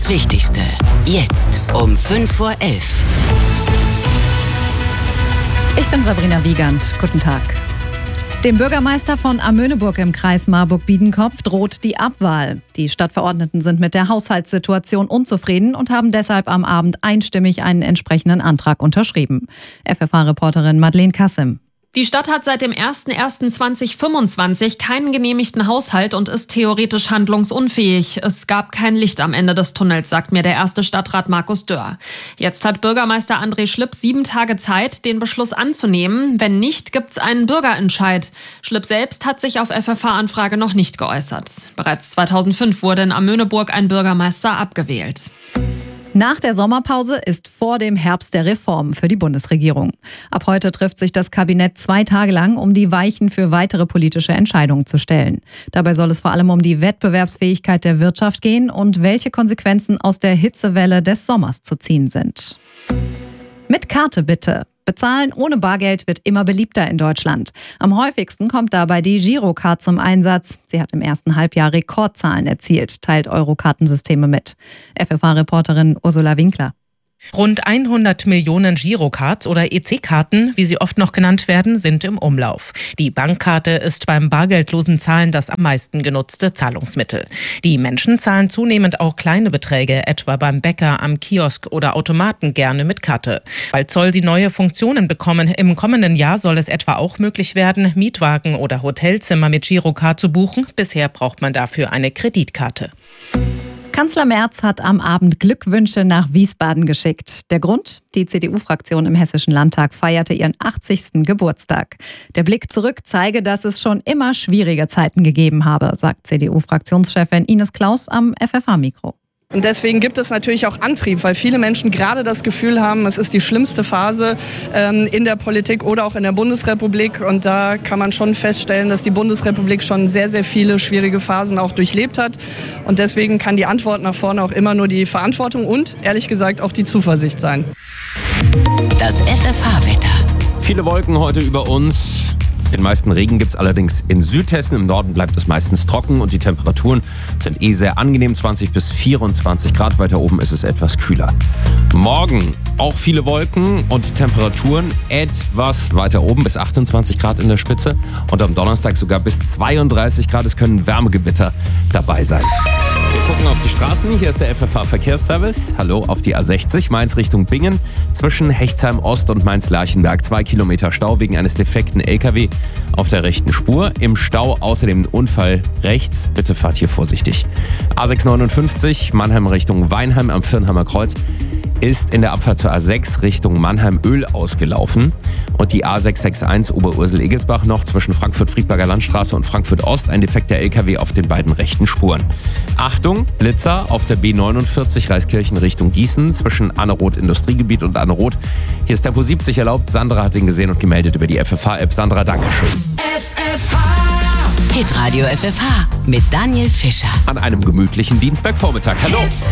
Wichtigste. Jetzt um 5:11 Uhr. Ich bin Sabrina Wiegand. Guten Tag. Dem Bürgermeister von Amöneburg im Kreis Marburg-Biedenkopf droht die Abwahl. Die Stadtverordneten sind mit der Haushaltssituation unzufrieden und haben deshalb am Abend einstimmig einen entsprechenden Antrag unterschrieben. FFH-Reporterin Madeleine Kassim. Die Stadt hat seit dem 01.01.2025 keinen genehmigten Haushalt und ist theoretisch handlungsunfähig. Es gab kein Licht am Ende des Tunnels, sagt mir der erste Stadtrat Markus Dörr. Jetzt hat Bürgermeister André Schlipp 7 Tage Zeit, den Beschluss anzunehmen. Wenn nicht, gibt's einen Bürgerentscheid. Schlipp selbst hat sich auf FFH-Anfrage noch nicht geäußert. Bereits 2005 wurde in Amöneburg ein Bürgermeister abgewählt. Nach der Sommerpause ist vor dem Herbst der Reformen für die Bundesregierung. Ab heute trifft sich das Kabinett 2 Tage lang, um die Weichen für weitere politische Entscheidungen zu stellen. Dabei soll es vor allem um die Wettbewerbsfähigkeit der Wirtschaft gehen und welche Konsequenzen aus der Hitzewelle des Sommers zu ziehen sind. Mit Karte bitte. Bezahlen ohne Bargeld wird immer beliebter in Deutschland. Am häufigsten kommt dabei die Girocard zum Einsatz. Sie hat im ersten Halbjahr Rekordzahlen erzielt, teilt Euro-Kartensysteme mit. FFH-Reporterin Ursula Winkler. Rund 100 Millionen Girocards oder EC-Karten, wie sie oft noch genannt werden, sind im Umlauf. Die Bankkarte ist beim bargeldlosen Zahlen das am meisten genutzte Zahlungsmittel. Die Menschen zahlen zunehmend auch kleine Beträge, etwa beim Bäcker, am Kiosk oder Automaten gerne mit Karte. Bald soll sie neue Funktionen bekommen. Im kommenden Jahr soll es etwa auch möglich werden, Mietwagen oder Hotelzimmer mit Girocard zu buchen. Bisher braucht man dafür eine Kreditkarte. Kanzler Merz hat am Abend Glückwünsche nach Wiesbaden geschickt. Der Grund? Die CDU-Fraktion im Hessischen Landtag feierte ihren 80. Geburtstag. Der Blick zurück zeige, dass es schon immer schwierige Zeiten gegeben habe, sagt CDU-Fraktionschefin Ines Claus am FFH-Mikro. Und deswegen gibt es natürlich auch Antrieb, weil viele Menschen gerade das Gefühl haben, es ist die schlimmste Phase in der Politik oder auch in der Bundesrepublik. Und da kann man schon feststellen, dass die Bundesrepublik schon sehr, sehr viele schwierige Phasen auch durchlebt hat. Und deswegen kann die Antwort nach vorne auch immer nur die Verantwortung und, ehrlich gesagt, auch die Zuversicht sein. Das FFH-Wetter. Viele Wolken heute über uns. Den meisten Regen gibt es allerdings in Südhessen. Im Norden bleibt es meistens trocken und die Temperaturen sind sehr angenehm, 20 bis 24 Grad. Weiter oben ist es etwas kühler. Morgen auch viele Wolken und die Temperaturen etwas weiter oben, bis 28 Grad in der Spitze. Und am Donnerstag sogar bis 32 Grad. Es können Wärmegewitter dabei sein. Wir gucken auf die Straßen. Hier ist der FFH-Verkehrsservice. Hallo auf die A60, Mainz Richtung Bingen. Zwischen Hechtsheim Ost und Mainz-Lerchenberg 2 Kilometer Stau wegen eines defekten LKW auf der rechten Spur. Im Stau außerdem ein Unfall rechts. Bitte fahrt hier vorsichtig. A659 Mannheim Richtung Weinheim am Virnheimer Kreuz ist in der Abfahrt zur A6 Richtung Mannheim-Öl ausgelaufen. Und die A661 Oberursel-Egelsbach noch zwischen Frankfurt-Friedberger Landstraße und Frankfurt-Ost ein defekter LKW auf den beiden rechten Spuren. Achtung, Blitzer auf der B49 Reiskirchen Richtung Gießen zwischen Anneroth Industriegebiet und Anneroth. Hier ist Tempo 70 erlaubt. Sandra hat ihn gesehen und gemeldet über die FFH-App. Sandra, Dankeschön. Hitradio FFH mit Daniel Fischer. An einem gemütlichen Dienstagvormittag. Hallo.